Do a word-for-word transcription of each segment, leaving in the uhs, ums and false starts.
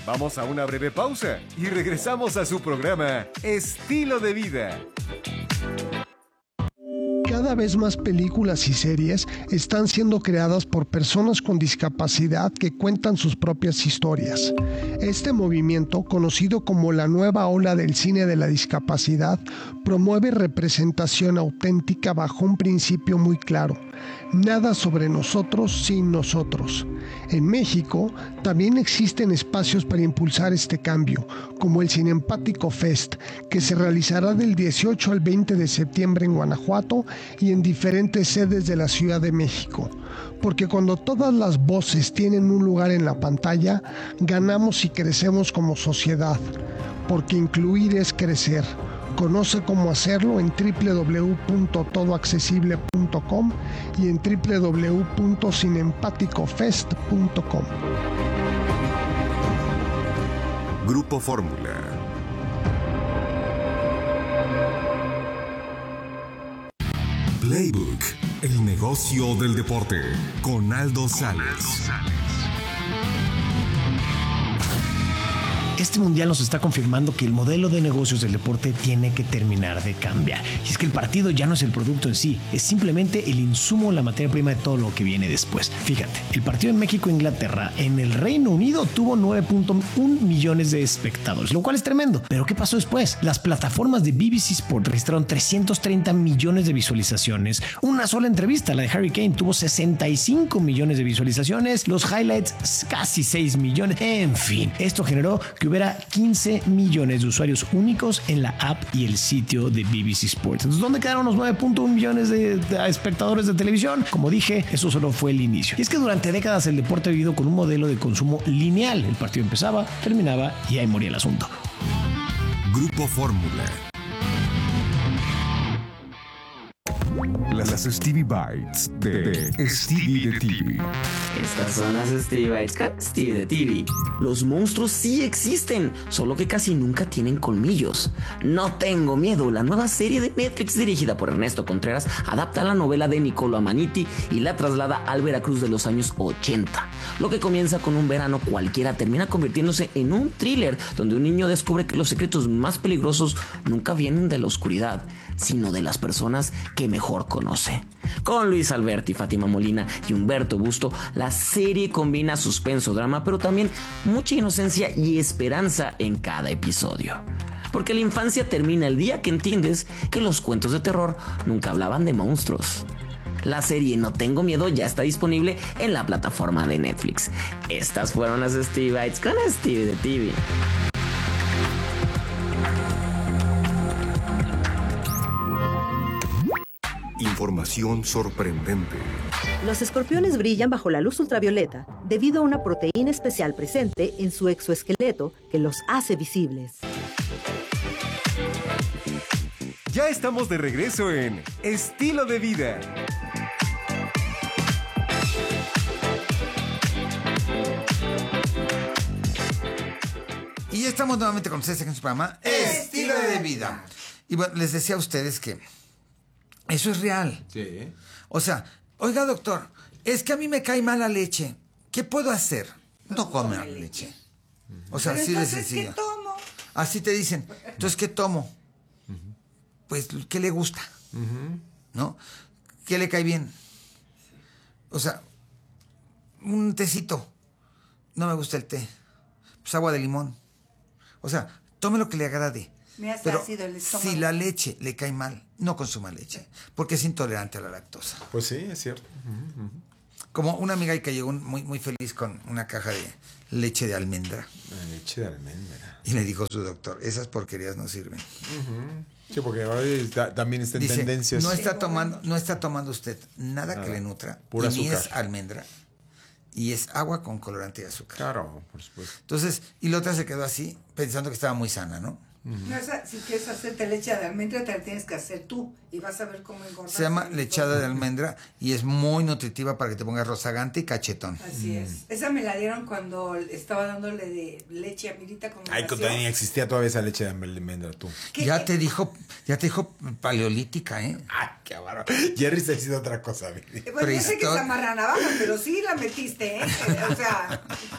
Vamos a una breve pausa y regresamos a su programa Estilo de Vida. Cada vez más películas y series están siendo creadas por personas con discapacidad que cuentan sus propias historias. Este movimiento, conocido como la nueva ola del cine de la discapacidad, promueve representación auténtica bajo un principio muy claro: nada sobre nosotros sin nosotros. En México también existen espacios para impulsar este cambio, como el Cinempático Fest, que se realizará del dieciocho al veinte de septiembre en Guanajuato y en diferentes sedes de la Ciudad de México. Porque cuando todas las voces tienen un lugar en la pantalla, ganamos y crecemos como sociedad. Porque incluir es crecer. Conoce cómo hacerlo en doble u doble u doble u punto todo accesible punto com y en doble u doble u doble u punto cinempático fest punto com. Grupo Fórmula. Playbook, el negocio del deporte, con Aldo Sales. Este mundial nos está confirmando que el modelo de negocios del deporte tiene que terminar de cambiar. Y es que el partido ya no es el producto en sí, es simplemente el insumo, la materia prima de todo lo que viene después. Fíjate, el partido en México-Inglaterra en el Reino Unido tuvo nueve punto uno millones de espectadores, lo cual es tremendo. Pero ¿qué pasó después? Las plataformas de B B C Sport registraron trescientos treinta millones de visualizaciones. Una sola entrevista, la de Harry Kane, tuvo sesenta y cinco millones de visualizaciones. Los highlights, casi seis millones. En fin, esto generó que hubiera quince millones de usuarios únicos en la app y el sitio de B B C Sports. Entonces, ¿dónde quedaron los nueve punto uno millones de, de espectadores de televisión? Como dije, eso solo fue el inicio. Y es que durante décadas el deporte ha vivido con un modelo de consumo lineal. El partido empezaba, terminaba y ahí moría el asunto. Grupo Fórmula. Las Stevie Bites de Stevie de T V. Estas son las Stevie Bites con Stevie de T V. Los monstruos sí existen, solo que casi nunca tienen colmillos. No tengo miedo, la nueva serie de Netflix dirigida por Ernesto Contreras adapta la novela de Niccolo Amaniti y la traslada al Veracruz de los años ochenta. Lo que comienza con un verano cualquiera termina convirtiéndose en un thriller donde un niño descubre que los secretos más peligrosos nunca vienen de la oscuridad, sino de las personas que mejor conoce. Con Luis Alberti, Fátima Molina y Humberto Busto, la serie combina suspenso, drama, pero también mucha inocencia y esperanza en cada episodio. Porque la infancia termina el día que entiendes que los cuentos de terror nunca hablaban de monstruos. La serie No Tengo Miedo ya está disponible en la plataforma de Netflix. Estas fueron las Stevie Bites con Stevie de T V. Información sorprendente. Los escorpiones brillan bajo la luz ultravioleta debido a una proteína especial presente en su exoesqueleto que los hace visibles. Ya estamos de regreso en Estilo de Vida. Y ya estamos nuevamente con ustedes en su programa Estilo de Vida. Y bueno, les decía a ustedes que eso es real. Sí. O sea, oiga, doctor, es que a mí me cae mal la leche. ¿Qué puedo hacer? No comer leche. O sea, así de sencillo. ¿Qué tomo? Así te dicen. Entonces, ¿qué tomo? Pues, ¿qué le gusta? ¿No? ¿Qué le cae bien? O sea, un tecito. No me gusta el té. Pues agua de limón. O sea, tome lo que le agrade. Me hace Pero ácido el estómago. si la leche le cae mal, no consuma leche, porque es intolerante a la lactosa. Pues sí, es cierto. Uh-huh. Como una amiga que llegó muy, muy feliz con una caja de leche de almendra. La leche de almendra. Y le dijo su doctor, esas porquerías no sirven. Uh-huh. Sí, porque ahora está, también está en Dice, tendencias. No está tomando, no está tomando usted nada, nada que le nutra. Pura y ni azúcar. es almendra. Y es agua con colorante y azúcar. Claro, por supuesto. Entonces, y la otra se quedó así, pensando que estaba muy sana, ¿no? Uh-huh. No, esa, si quieres hacerte leche de almendra, te la tienes que hacer tú y vas a ver cómo engordar. Se llama lechada de almendra y es muy nutritiva para que te pongas rozagante y cachetón. Así mm. es. Esa me la dieron cuando estaba dándole de leche a Mirita con Ay, cuando ni existía todavía esa leche de almendra, tú. Ya te dijo, ya te dijo paleolítica, ¿eh? Ay, qué bárbaro. Jerry se ha sido otra cosa. Bueno, yo sé que es amarra navaja, pero sí la metiste, ¿eh? O sea...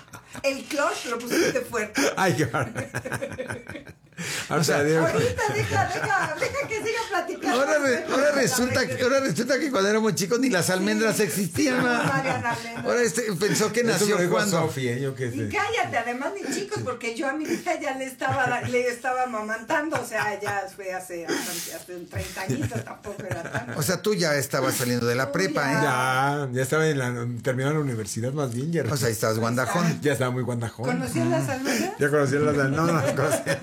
el clutch lo pusiste fuerte. Ay, qué bárbaro. O sea, Ahorita deja, deja, deja que siga platicando. Ahora, re- ahora resulta que ahora resulta que cuando éramos chicos ni las almendras existían. No, ¿verdad? no habían almendras. Ahora este pensó que Eso nació me dijo cuando. Sofi, ¿eh? Yo qué Y sé. cállate, además ni chicos, porque yo a mi hija ya le estaba, le estaba amamantando, o sea, ya fue hace, hace, hace treinta añitos, tampoco era tanto. O sea, tú ya estabas saliendo de la prepa, ¿eh? Ya, ya estaba en la, terminando la universidad más bien, Jerry. O sea, ahí estabas guandajón. Ya estaba muy guandajón. ¿Conocías las almendras? Ya conocía las no, no las conocía.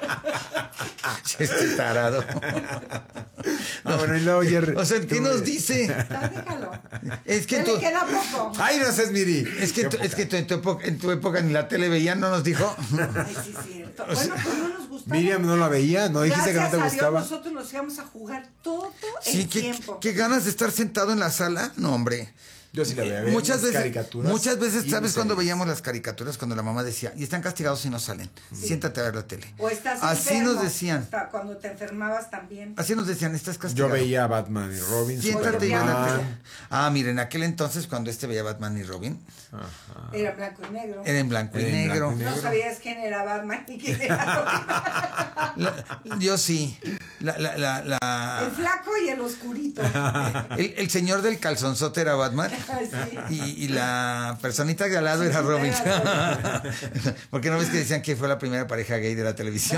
Este tarado. Ah, bueno, y luego Jerry. O sea, ¿qué tú- nos dice? Ya, déjalo. Es que Ya tú. le queda poco. Ay, no seas Miri. Es que, tú- es que tú en, tu época, en tu época ni la tele veían, ¿no nos dijo? Ay, sí, cierto. Bueno, pues no nos gustaba. Miriam no la veía, no dijiste que no te Gracias a Dios, gustaba. nosotros nos íbamos a jugar todo Sí, el ¿qué, tiempo. qué ganas de estar sentado en la sala. No, hombre. Yo sí la veía. veía Muchas unas veces, caricaturas muchas veces, y ¿sabes mis cuando series. veíamos las caricaturas? Cuando la mamá decía, y están castigados si no salen. Siéntate a ver la tele. O estás Así enfermo. nos decían. Hasta cuando te enfermabas también. Así nos decían, estás castigado. Yo veía Batman y Robin. Siéntate y ve la Superman. tele. Ah, mira, en aquel entonces, cuando este veía Batman y Robin, Era blanco y negro. era en blanco y Era en negro. blanco y No negro. sabías quién era Batman y quién era Robin. La- yo sí. La, la, la, El la- flaco y el oscurito. el, el señor del calzonzote era Batman. Ay, sí. Y, y la personita de al lado era Robin. Era Porque no ves que decían que fue la primera pareja gay de la televisión.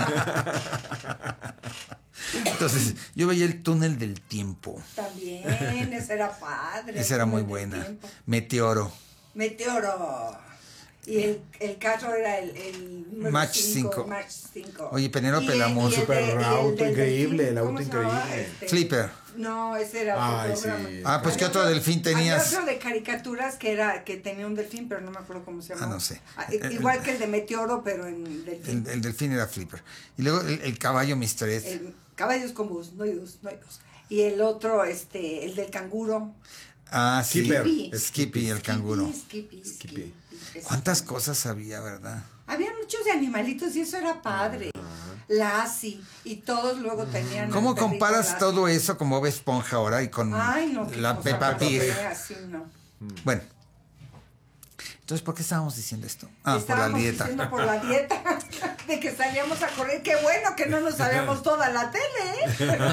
Entonces, yo veía el túnel del tiempo. También, esa era padre. Esa era el muy túnel del buena. tiempo. Meteoro. Meteoro. Y el, el carro era el, el número Match cinco, cinco. Match cinco. Oye, Penélope Y el- Lamour. y el Super de- y el auto del increíble, delfín, el ¿cómo auto se llamaba? increíble. Este, Flipper. No, ese era otro Ay, programa. sí. Ah, pues, ¿qué Había otro delfín tenías? Había otro de caricaturas que era que tenía un delfín, pero no me acuerdo cómo se llamaba. Ah, no sé. Ah, i- igual que el de Meteoro, pero en delfín. El, el delfín era Flipper. Y luego el, el caballo mister Ed. El caballos con bus, no hay dos, no hay dos. Y el otro, este, el del canguro. Ah, sí. Skippy. Skippy, el canguro. Skippy, Skippy, Skippy. ¿Cuántas cosas había, verdad? Había muchos de animalitos y eso era padre. Lassie. Y todos luego tenían. ¿Cómo al perrito comparas Lassie. todo eso con Bob Esponja ahora y con Ay, no, qué la cosa Peppa tan Pig? fea, así no. Bueno. Entonces, ¿por qué estábamos diciendo esto? Ah, por la Estábamos dieta. diciendo por la dieta, de que salíamos a correr. Qué bueno que no nos sabíamos toda la tele, ¿eh?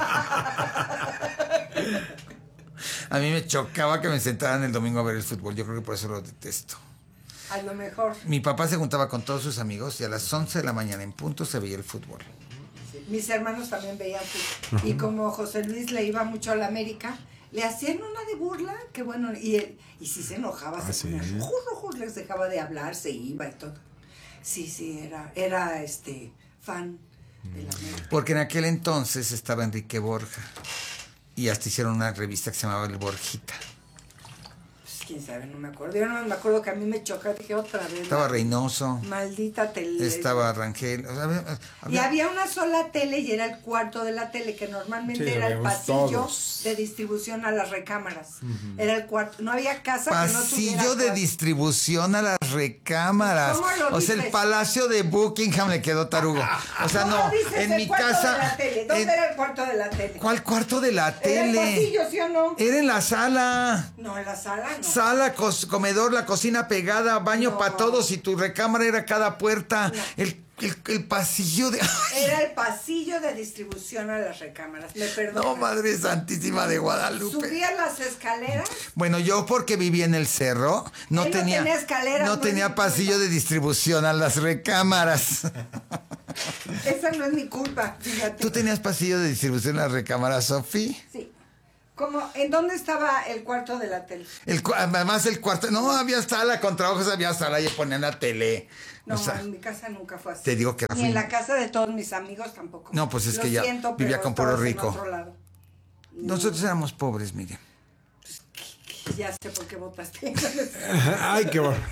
A mí me chocaba que me sentaran el domingo a ver el fútbol. Yo creo que por eso lo detesto. A lo mejor. Mi papá se juntaba con todos sus amigos y a las once de la mañana en punto se veía el fútbol. Mis hermanos también veían fútbol. Y como José Luis le iba mucho a la América, le hacían una de burla, que bueno, y él, y si se enojaba, Ah, se ponía ¿sí? rojo, rojo, les dejaba de hablar, se iba y todo. Sí, sí, era, era este fan de la América. Porque en aquel entonces estaba Enrique Borja y hasta hicieron una revista que se llamaba El Borjita. Pues quién sabe, no me acuerdo. Yo no me acuerdo que a mí me chocaba, dije otra vez. Estaba la Reynoso, Maldita tele. estaba Rangel. O sea, había- Y había- había una sola tele y era el cuarto de la tele, que normalmente Sí, era el habíamos pasillo todos. de distribución a las recámaras. Era el cuarto. No había casa que no tuviera Pasillo de cuarto. distribución a las recámaras. ¿Cómo lo O sea, el dices? palacio de Buckingham le quedó tarugo. O sea, ¿Cómo no, dices en el mi cuarto casa. de la tele? ¿Dónde en- era el cuarto de la tele? ¿Cuál cuarto de la Era el tele? pasillo, ¿sí o no? Era en la sala. No, en la sala no. Sala, cos- comedor, la cocina pegada, baño No. para todos y tu recámara era cada puerta. No. El, el, el pasillo de... ¡Ay! Era el pasillo de distribución a las recámaras. Me perdonas. No, Madre Santísima de Guadalupe. Subía las escaleras. Bueno, yo porque vivía en el cerro, no Él no tenía, tenía escaleras, no no tenía es mi pasillo culpa. de distribución a las recámaras. Esa no es mi culpa, fíjate. ¿Tú tenías pasillo de distribución a las recámaras, Sofi? Sí. ¿Cómo? ¿En dónde estaba el cuarto de la tele? El, cu- además el cuarto, no, había sala, con trabajos había sala y ponían la tele. No, O sea, en mi casa nunca fue así. te digo que era Ni en fin- la casa de todos mis amigos tampoco. No, pues es Lo que ya siento, vivía pero con puro estabas en rico. otro lado. nosotros éramos pobres, Miriam. Ya sé por qué votaste. Ay, qué bueno.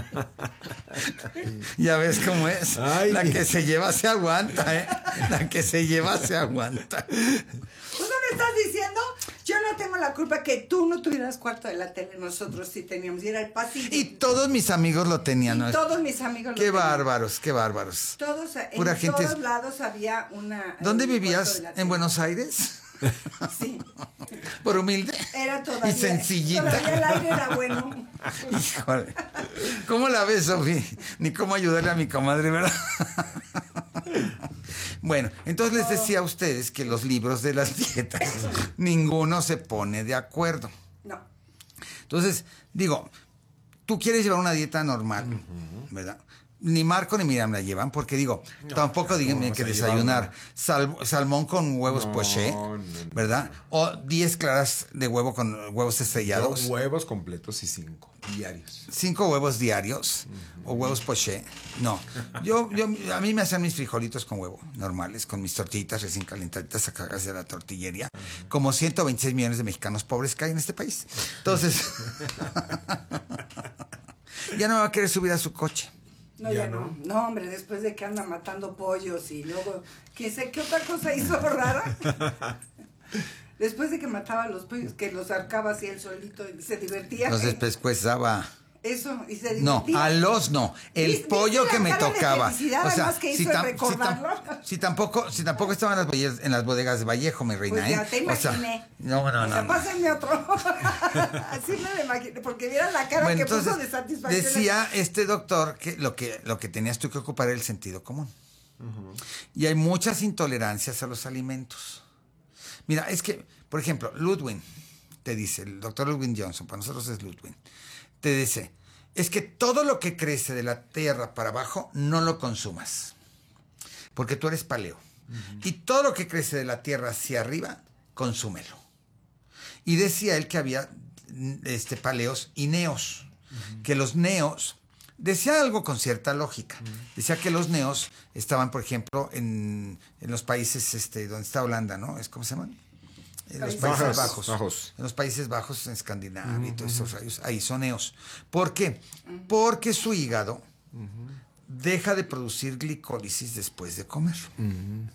Ya ves cómo es. Ay, la mi- que se lleva se aguanta, ¿eh? La que se lleva se aguanta. ¿Tú no me estás diciendo? Yo no tengo la culpa que tú no tuvieras cuarto de la tele. Nosotros sí teníamos. Y era el pasillo. Y todos mis amigos lo tenían, Y ¿no? todos mis amigos lo Qué tenían. bárbaros, qué bárbaros. Todos, Pura en gente- todos lados había una... ¿Dónde un cuarto vivías? de la ¿En tele. Buenos Aires? Sí. Por humilde. Era todavía. Y sencillita. Todavía el aire era bueno. Híjole. ¿Cómo la ves, Sofía? Ni cómo ayudarle a mi comadre, ¿verdad? Bueno, entonces les decía a ustedes que los libros de las dietas, ninguno se pone de acuerdo. No. Entonces, digo, tú quieres llevar una dieta normal, uh-huh. ¿verdad? Ni Marco ni Miriam la llevan, porque digo, no, tampoco díganme que desayunar sal, salmón con huevos no, poché, no, no, ¿verdad? O diez claras de huevo con huevos estrellados. No, huevos completos y cinco diarios. Cinco huevos diarios uh-huh. o huevos poché. No, yo, yo, a mí me hacen mis frijolitos con huevo, normales, con mis tortillitas recién calentaditas sacadas de la tortillería, uh-huh. como ciento veintiséis millones de mexicanos pobres que hay en este país. Entonces, ya no me va a querer subir a su coche. No, ya, ya no. no. No, hombre, después de que anda matando pollos y luego, ¿qué sé qué otra cosa hizo rara? Después de que mataba a los pollos, que los arcaba así él solito y se divertía. Los despescuezaba. Eso, y se divertía. No, a los no. El ¿Viste, ¿viste pollo que me tocaba. O sea, que si, hizo tam, si, tam, si tampoco, si tampoco estaban en las, bodegas, en las bodegas de Vallejo, mi reina, pues ya ¿eh? te imaginé. O sea, no, no, o sea, no. pásenme otro. Así me lo imaginé, porque vieran la cara bueno, que entonces, puso de satisfacción. Decía este doctor que lo que lo que tenías tú que ocupar era el sentido común. Uh-huh. Y hay muchas intolerancias a los alimentos. Mira, es que, por ejemplo, Ludwig te dice, el doctor Ludwig Johnson, para nosotros es Ludwig, te dice, es que todo lo que crece de la tierra para abajo no lo consumas, porque tú eres paleo. Uh-huh. Y todo lo que crece de la tierra hacia arriba, consúmelo. Y decía él que había este, paleos y neos, uh-huh. que los neos, decía algo con cierta lógica, uh-huh. decía que los neos estaban, por ejemplo, en, en los países este, donde está Holanda, ¿no? ¿Es cómo se llaman? En los Países Bajos, Bajos. Bajos. En los Países Bajos, en Escandinavia uh-huh. y todos esos rayos, ahí son neos. ¿Por qué? Uh-huh. Porque su hígado uh-huh. deja de producir glicólisis después de comer. Uh-huh.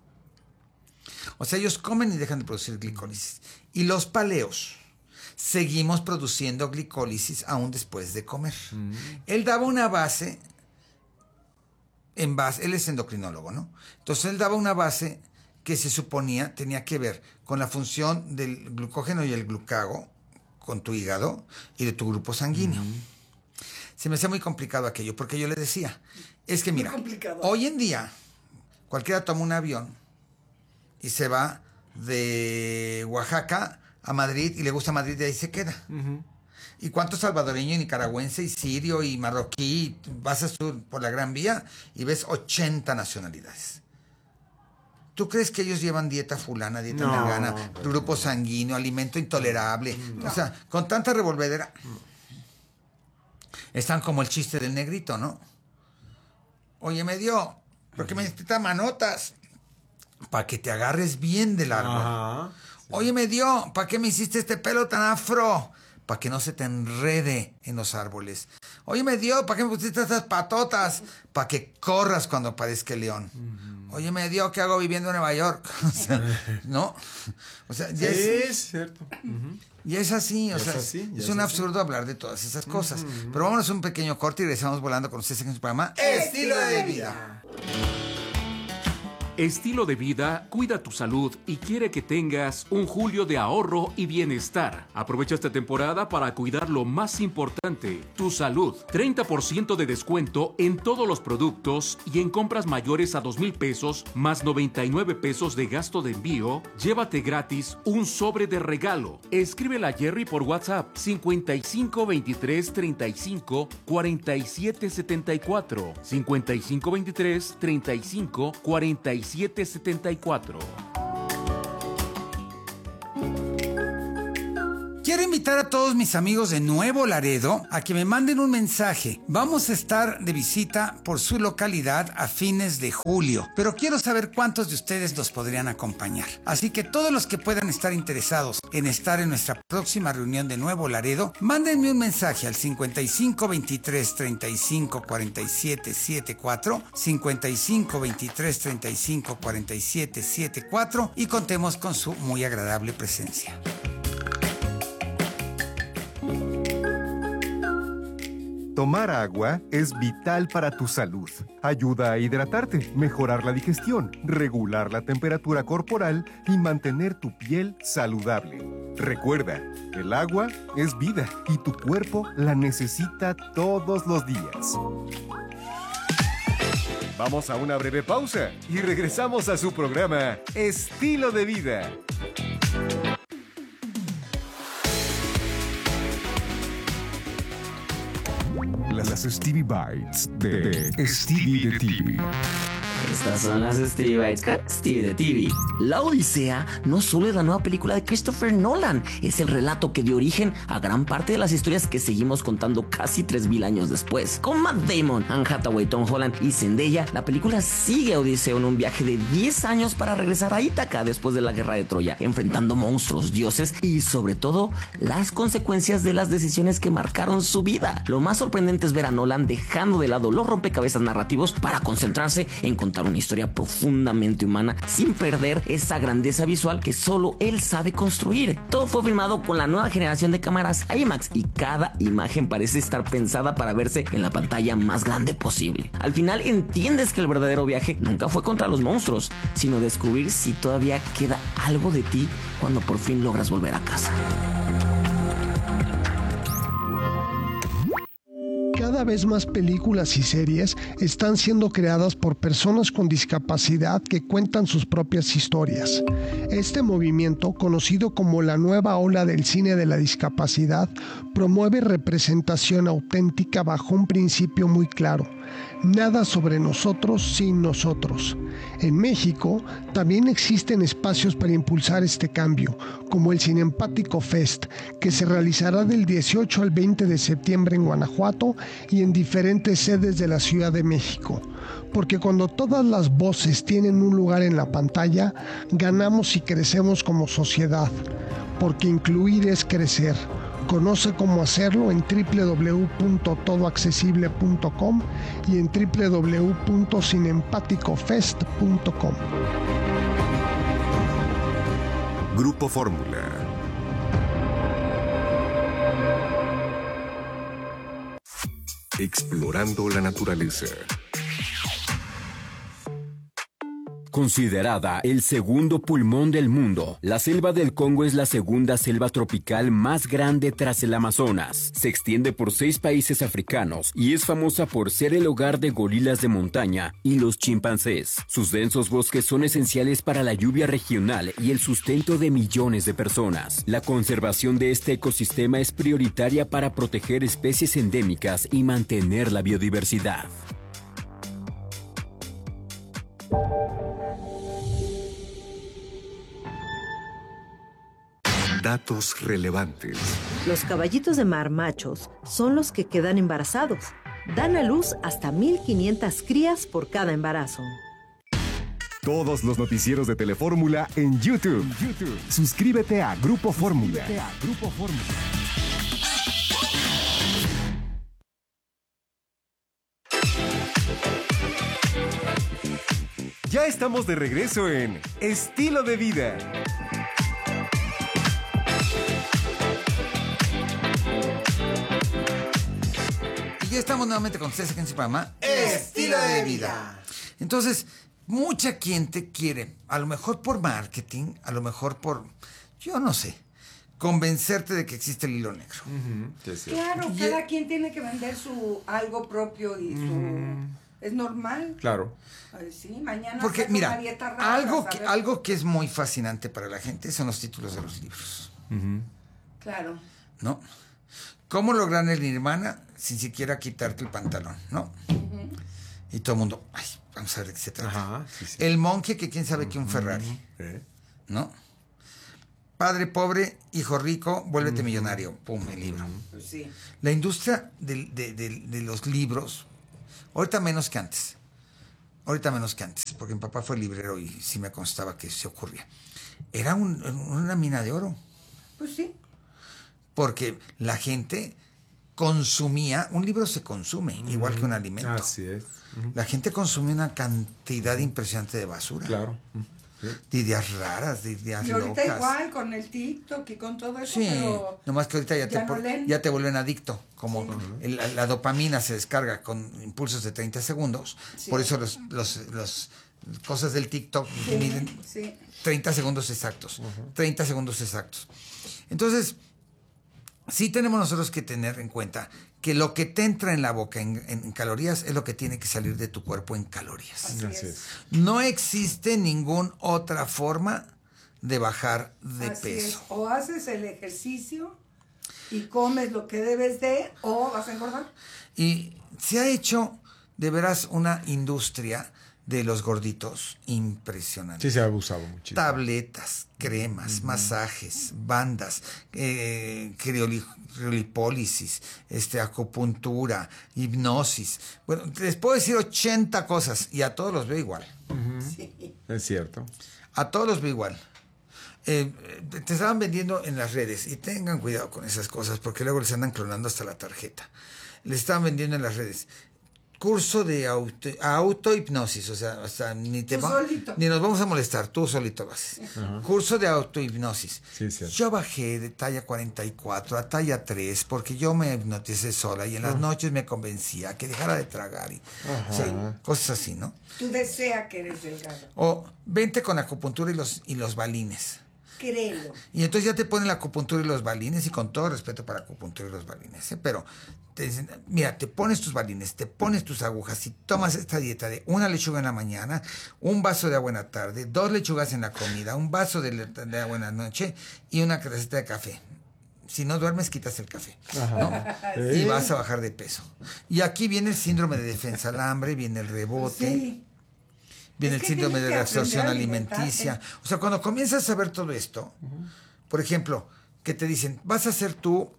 O sea, ellos comen y dejan de producir glicólisis. Y los paleos seguimos produciendo glicólisis aún después de comer. Uh-huh. Él daba una base, en base, él es endocrinólogo, ¿no? Entonces él daba una base que se suponía tenía que ver con la función del glucógeno y el glucago con tu hígado y de tu grupo sanguíneo. Uh-huh. Se me hacía muy complicado aquello, porque yo le decía, es que mira, hoy en día cualquiera toma un avión y se va de Oaxaca a Madrid y le gusta Madrid y ahí se queda. Uh-huh. ¿Y cuántos salvadoreños, y nicaragüense, y sirio, y marroquí, vas a sur por la Gran Vía y ves ochenta nacionalidades? ¿Tú crees que ellos llevan dieta fulana, dieta no, vegana, no, grupo sanguíneo, alimento intolerable? No. O sea, con tanta revolvedera. Están como el chiste del negrito, ¿no? Oye, me dio, ¿por qué me diste manotas? Para que te agarres bien del árbol. Ajá, sí. Oye, me dio, ¿para qué me hiciste este pelo tan afro? Para que no se te enrede en los árboles. Oye, me dio, ¿para qué me pusiste estas patotas? Para que corras cuando aparezca el león. Uh-huh. Oye, me dio, ¿qué hago viviendo en Nueva York? O sea, ¿no? O sea, ya sí, es, es cierto. Uh-huh. Y es así, o ya sea, es, así, es es un así. absurdo hablar de todas esas cosas. Uh-huh. Pero vámonos a un pequeño corte y regresamos volando con ustedes en su programa Estilo de Vida. Estilo de Vida cuida tu salud y quiere que tengas un julio de ahorro y bienestar. Aprovecha esta temporada para cuidar lo más importante, tu salud. treinta por ciento de descuento en todos los productos y en compras mayores a dos mil pesos más noventa y nueve pesos de gasto de envío. Llévate gratis un sobre de regalo. Escríbele a Jerry por WhatsApp cincuenta y cinco veintitrés treinta y cinco cuarenta y siete setenta y cuatro. cincuenta y cinco veintitrés treinta y cinco cuarenta y siete setenta y cuatro. Quiero invitar a todos mis amigos de Nuevo Laredo a que me manden un mensaje. Vamos a estar de visita por su localidad a fines de julio, pero quiero saber cuántos de ustedes nos podrían acompañar. Así que todos los que puedan estar interesados en estar en nuestra próxima reunión de Nuevo Laredo, mándenme un mensaje al cincuenta y cinco veintitrés treinta y cinco cuarenta y siete setenta y cuatro, cincuenta y cinco veintitrés treinta y cinco cuarenta y siete setenta y cuatro y contemos con su muy agradable presencia. Tomar agua es vital para tu salud. Ayuda a hidratarte, mejorar la digestión, regular la temperatura corporal y mantener tu piel saludable. Recuerda, el agua es vida y tu cuerpo la necesita todos los días. Vamos a una breve pausa y regresamos a su programa Estilo de Vida. Las Stevie Bites de, de Stevie de T V. Estas son las Stevie Bites con Stevie de T V. La Odisea no solo es la nueva película de Christopher Nolan, es el relato que dio origen a gran parte de las historias que seguimos contando casi tres mil años después. Con Matt Damon, Anne Hathaway, Tom Holland y Zendaya, la película sigue a Odiseo en un viaje de diez años para regresar a Ítaca después de la guerra de Troya, enfrentando monstruos, dioses y sobre todo las consecuencias de las decisiones que marcaron su vida. Lo más sorprendente es ver a Nolan dejando de lado los rompecabezas narrativos para concentrarse en contar una historia profundamente humana sin perder esa grandeza visual que solo él sabe construir. Todo fue filmado con la nueva generación de cámaras IMAX y cada imagen parece estar pensada para verse en la pantalla más grande posible. Al final entiendes que el verdadero viaje nunca fue contra los monstruos, sino descubrir si todavía queda algo de ti cuando por fin logras volver a casa. Cada vez más películas y series están siendo creadas por personas con discapacidad que cuentan sus propias historias. Este movimiento, conocido como la nueva ola del cine de la discapacidad, promueve representación auténtica bajo un principio muy claro: nada sobre nosotros sin nosotros. En México también existen espacios para impulsar este cambio, como el Cinempático Fest, que se realizará del dieciocho al veinte de septiembre en Guanajuato y en diferentes sedes de la Ciudad de México. Porque cuando todas las voces tienen un lugar en la pantalla, ganamos y crecemos como sociedad. Porque incluir es crecer. Conoce cómo hacerlo en doble u doble u doble u punto todo accesible punto com y en doble u doble u doble u punto cinempático fest punto com. Grupo Fórmula. Explorando la naturaleza. Considerada el segundo pulmón del mundo, la selva del Congo es la segunda selva tropical más grande tras el Amazonas. Se extiende por seis países africanos y es famosa por ser el hogar de gorilas de montaña y los chimpancés. Sus densos bosques son esenciales para la lluvia regional y el sustento de millones de personas. La conservación de este ecosistema es prioritaria para proteger especies endémicas y mantener la biodiversidad. Datos relevantes. Los caballitos de mar machos son los que quedan embarazados. Dan a luz hasta mil quinientas crías por cada embarazo. Todos los noticieros de Telefórmula en YouTube. YouTube. Suscríbete a Grupo Fórmula. Grupo Fórmula. Ya estamos de regreso en Estilo de Vida. Y ya estamos nuevamente con ustedes aquí en su programa Estilo de Vida. Entonces, mucha gente quiere, a lo mejor por marketing, a lo mejor por, yo no sé, convencerte de que existe el hilo negro. Uh-huh. Sí, claro, y cada quien tiene que vender su algo propio y su... Uh-huh. Es normal. Claro. Ay, sí, mañana porque mira, rara, algo que, algo que es muy fascinante para la gente son los títulos de los libros. Uh-huh. Claro. ¿No? ¿Cómo lograr el nirvana sin siquiera quitarte el pantalón? ¿No? Uh-huh. Y todo el mundo, ay, vamos a ver de qué se trata. Ajá, sí, sí. El monje que quién sabe uh-huh. que un Ferrari. ¿Eh? ¿No? Padre pobre, hijo rico, vuélvete uh-huh. millonario. Pum, el libro. Pues sí. La industria de, de, de, de los libros, ahorita menos que antes. Ahorita menos que antes, porque mi papá fue librero y sí me constaba que se ocurría. Era un, una mina de oro. Pues sí. Porque la gente consumía, un libro se consume, uh-huh. igual que un alimento. Así es. Uh-huh. La gente consume una cantidad impresionante de basura. Claro. ¿Sí? De ideas raras, de ideas y ahorita locas. igual con el TikTok y con todo eso, Sí, pero nomás que ahorita ya, ya te, no por- leen. ya te vuelven adicto. Como Sí. el- la, la dopamina se descarga con impulsos de treinta segundos. Sí. Por eso los, los, los cosas del TikTok Sí, miden sí. treinta segundos exactos. treinta segundos exactos. Entonces, sí tenemos nosotros que tener en cuenta que lo que te entra en la boca en, en calorías es lo que tiene que salir de tu cuerpo en calorías. Así Así es. es. No existe ninguna otra forma de bajar de Así peso. es. O haces el ejercicio y comes lo que debes de, o vas a engordar. Y se ha hecho de veras una industria de los gorditos impresionante. Sí, se ha abusado muchísimo. Tabletas, cremas, masajes, bandas, eh, crioli- criolipólisis, este, acupuntura, hipnosis. Bueno, les puedo decir ochenta cosas y a todos los veo igual. Sí. Es cierto. A todos los veo igual. Eh, te estaban vendiendo en las redes y tengan cuidado con esas cosas porque luego les andan clonando hasta la tarjeta. Les estaban vendiendo en las redes curso de auto, autohipnosis, o sea, o sea ni te Tú va- solito. ni nos vamos a molestar, tú solito lo haces. Curso de autohipnosis. Sí, cierto. Yo bajé de talla cuarenta y cuatro a talla tres porque yo me hipnoticé sola y en las noches me convencía que dejara de tragar y o sea, cosas así, ¿no? Tú deseas que eres delgado. O vente con acupuntura y los y los balines. Créelo. Y entonces ya te ponen la acupuntura y los balines, y con todo respeto para acupuntura y los balines, ¿eh? Pero te dicen, mira, te pones tus balines, te pones tus agujas y tomas esta dieta de una lechuga en la mañana, un vaso de agua en la tarde, dos lechugas en la comida, un vaso de, le- de agua en la noche y una receta de café. Si no duermes, quitas el café, ¿no? Y vas a bajar de peso. Y aquí viene el síndrome de defensa al hambre, viene el rebote. Sí. Viene Es el que síndrome de tienes que absorción aprender a alimenticia. alimentarte. O sea, cuando comienzas a ver todo esto, por ejemplo, que te dicen, vas a hacer tú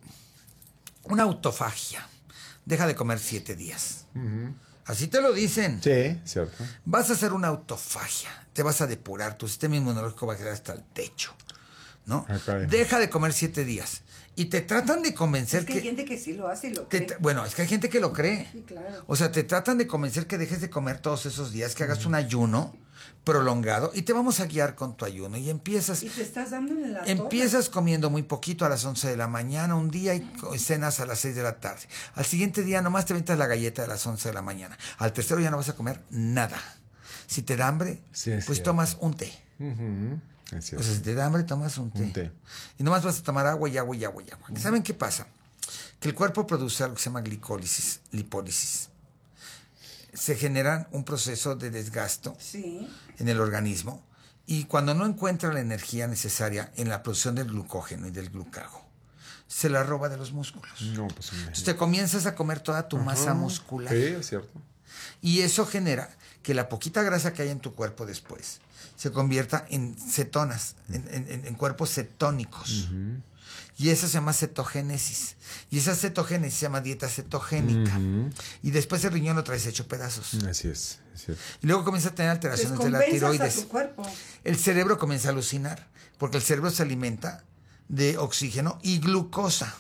una autofagia. Deja de comer siete días. Así te lo dicen. Sí, cierto. Vas a hacer una autofagia. Te vas a depurar. Tu sistema inmunológico va a quedar hasta el techo. ¿No? Ah, caray. Deja de comer siete días. Y te tratan de convencer Es que que... hay gente que sí lo hace y lo te- cree. bueno, es que hay gente que lo cree. Sí, claro. O sea, te tratan de convencer que dejes de comer todos esos días, que hagas un ayuno prolongado y te vamos a guiar con tu ayuno. Y empiezas, Y te estás dando en la empiezas comiendo muy poquito a las once de la mañana un día y co- cenas a las seis de la tarde. Al siguiente día nomás te aventas la galleta de las once de la mañana. Al tercero ya no vas a comer nada. Si te da hambre, Sí, es pues cierto. tomas un té. Ujú. Es O cierto. sea, si te da hambre, tomas un té. Un té. Y nomás vas a tomar agua y agua y agua y agua. ¿Saben qué pasa? Que el cuerpo produce algo que se llama glicólisis, lipólisis. Se genera un proceso de desgasto Sí. en el organismo y cuando no encuentra la energía necesaria en la producción del glucógeno y del glucago, se la roba de los músculos. No, pues Entonces te comienzas a comer toda tu masa muscular. Sí, es cierto. Y eso genera que la poquita grasa que hay en tu cuerpo después se convierta en cetonas, en, en- en cuerpos cetónicos. Y eso se llama cetogénesis. Y esa cetogénesis se llama dieta cetogénica. Y después el riñón lo traes hecho pedazos. Así es, es cierto. Y luego comienza a tener alteraciones de la Descompensas a tiroides. tu cuerpo. El cerebro comienza a alucinar, porque el cerebro se alimenta de oxígeno y glucosa.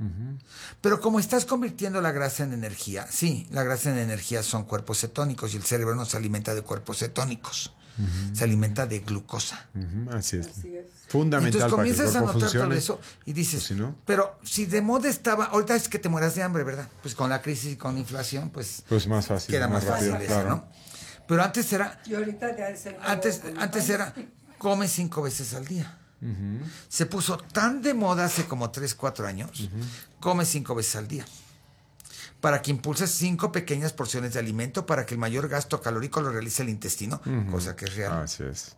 Pero como estás convirtiendo la grasa en energía, sí, la grasa en energía son cuerpos cetónicos y el cerebro no se alimenta de cuerpos cetónicos, se alimenta de glucosa. Ujú, Así es. Así es. Fundamental Entonces para que el comienzas a cuerpo notar todo funcione. eso y dices, Pues si no. pero si de moda estaba, ahorita es que te mueras de hambre, ¿verdad? Pues con la crisis y con la inflación, pues, Pues más fácil, queda más, más fácil rápido, eso, claro. ¿no? Pero antes era, Y ahorita ya es el nuevo antes, con antes pan. era, come cinco veces al día. Se puso tan de moda hace como tres, cuatro años, come cinco veces al día. Para que impulses cinco pequeñas porciones de alimento para que el mayor gasto calórico lo realice el intestino, cosa que es real. Así es.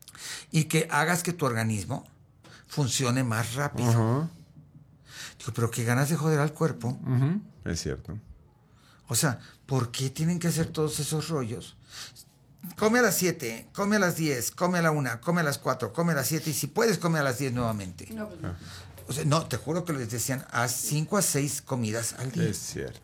Y que hagas que tu organismo funcione más rápido. Ajá. Digo, pero qué ganas de joder al cuerpo. Ujú, Es cierto. O sea, ¿por qué tienen que hacer todos esos rollos? Come a las siete, come a las diez, come a la una, come a las cuatro, come a las siete y si puedes come a las diez nuevamente. No, pues no. O sea, no, te juro que les decían, haz cinco a seis comidas al día. Es cierto.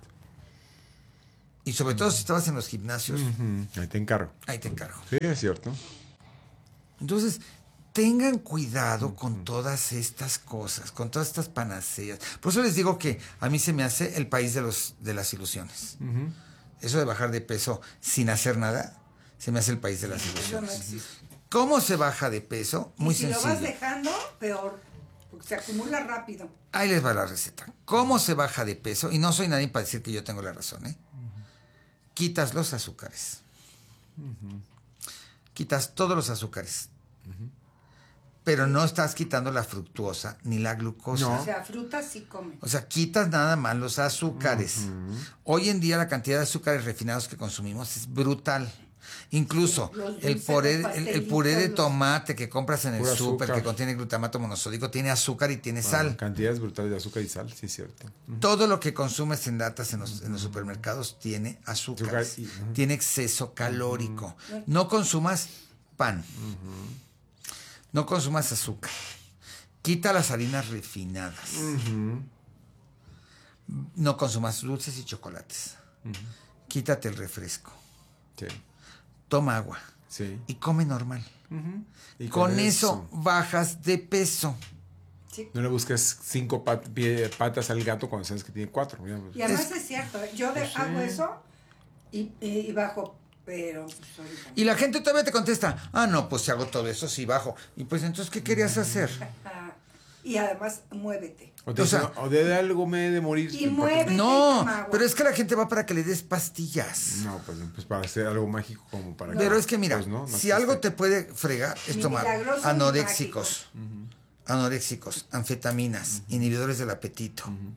Y sobre todo si estabas en los gimnasios, Ujú, Ahí te encargo. ahí te encargo. Sí, es cierto. Entonces, tengan cuidado con todas estas cosas, con todas estas panaceas. Por eso les digo que a mí se me hace el país de los de las ilusiones. Eso de bajar de peso sin hacer nada, se me hace el país de las Eso no ilusiones. existe. ¿Cómo se baja de peso? Muy y si sencillo. lo vas dejando, peor, porque se acumula rápido. Ahí les va la receta. ¿Cómo se baja de peso? Y no soy nadie para decir que yo tengo la razón, ¿eh? Uh-huh. Quitas los azúcares. Uh-huh. Quitas todos los azúcares. Uh-huh. Pero no estás quitando la fructuosa ni la glucosa. No. O sea, frutas sí comen. O sea, quitas nada más los azúcares. Uh-huh. Hoy en día la cantidad de azúcares refinados que consumimos es brutal. Incluso sí, el, puré, el, el puré de tomate que compras en el súper, que contiene glutamato monosódico, tiene azúcar y tiene sal. Bueno, cantidades brutales de azúcar y sal, sí es cierto. Uh-huh. Todo lo que consumes en latas en los, en los supermercados tiene azúcar, y, uh-huh. tiene exceso calórico. Uh-huh. No consumas pan, uh-huh. no consumas azúcar, quita las harinas refinadas, uh-huh. no consumas dulces y chocolates, uh-huh. quítate el refresco. Sí. Toma agua sí. y come normal. Uh-huh. Y con, con eso, eso bajas de peso. Sí. No le busques cinco pat- patas al gato cuando sabes que tiene cuatro. Y además es, es cierto, yo de, pues sí. hago eso y, y bajo, pero... Sorry, y la gente todavía te contesta, ah, no, pues si hago todo eso, sí bajo. Y pues entonces, ¿qué querías hacer? Y además, muévete. O, te o, sea, no, o de algo me he de morir. Y muévete. No, pero es que la gente va para que le des pastillas. No, pues, pues para hacer algo mágico como para... No. Pero es que mira, pues no, no si algo te puede fregar es tomar anoréxicos, uh-huh. anoréxicos, anfetaminas, uh-huh. inhibidores del apetito, uh-huh.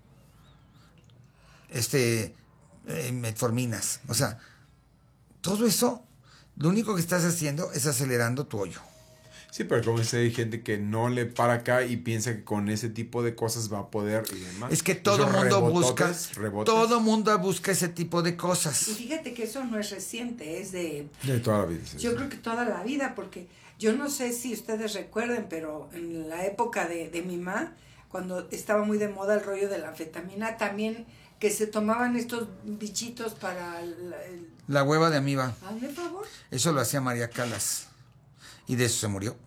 este, eh, metforminas. O sea, todo eso, lo único que estás haciendo es acelerando tu hoyo. Sí, pero como dice, hay gente que no le para acá y piensa que con ese tipo de cosas va a poder y demás. Es que todo mundo busca, rebotes. todo mundo busca ese tipo de cosas. Y fíjate que eso no es reciente, es de... De toda la vida. Sí, yo sí. creo que toda la vida, porque yo no sé si ustedes recuerden, pero en la época de, de mi mamá, cuando estaba muy de moda el rollo de la anfetamina, también que se tomaban estos bichitos para... El, el... La hueva de amiba. Hazme favor. Eso lo hacía María Calas. Y de eso se murió.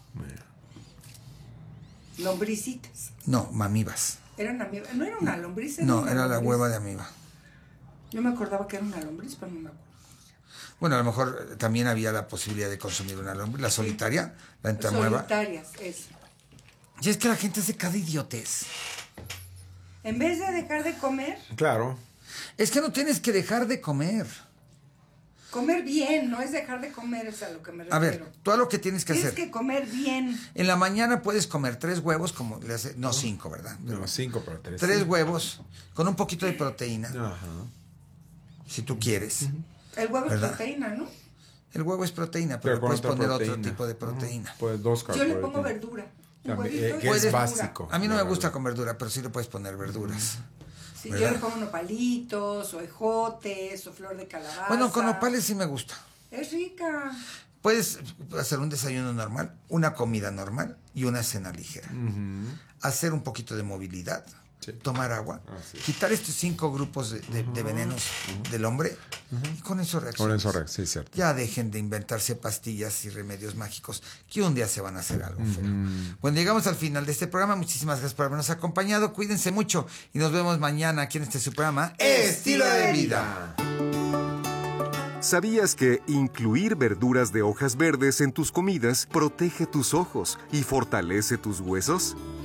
Lombricitas. No, mamibas. Eran amibas. No era una lombriz. Era no, una era lombriz. La hueva de amiba. Yo me acordaba que era una lombriz, pero no me acuerdo. Bueno, a lo mejor también había la posibilidad de consumir una lombriz. La solitaria, la entramueva. Solitarias, eso. Y es que la gente hace cada idiotez. En vez de dejar de comer. Claro. Es que no tienes que dejar de comer. Comer bien, no es dejar de comer, es a lo que me refiero. A ver, tú a lo que tienes que tienes hacer. Tienes que comer bien. En la mañana puedes comer tres huevos, como le hace, no cinco, ¿verdad? Pero no, cinco, pero tres. Tres sí. huevos con un poquito de proteína. Ajá. Si tú quieres. Uh-huh. El huevo ¿verdad? Es proteína, ¿no? El huevo es proteína, pero, pero puedes poner proteína. Otro tipo de proteína. Uh-huh. Pues dos Yo le pongo verdura. También, eh, que es básico. A mí no me gusta con verdura, pero sí le puedes poner verduras. Sí, yo le pongo nopalitos, o ejotes, o flor de calabaza. Bueno, con nopales sí me gusta. Es rica. Puedes hacer un desayuno normal, una comida normal y una cena ligera. Uh-huh. Hacer un poquito de movilidad, sí. tomar agua, ah, sí. quitar estos cinco grupos de, de, uh-huh. de venenos uh-huh. del hombre uh-huh. y con eso reaccionas. Con eso reaccionas, sí, cierto. Ya dejen de inventarse pastillas y remedios mágicos que un día se van a hacer algo uh-huh. feo. Bueno, llegamos al final de este programa. Muchísimas gracias por habernos acompañado. Cuídense mucho y nos vemos mañana aquí en este su programa Estilo de Vida. ¿Sabías que incluir verduras de hojas verdes en tus comidas protege tus ojos y fortalece tus huesos?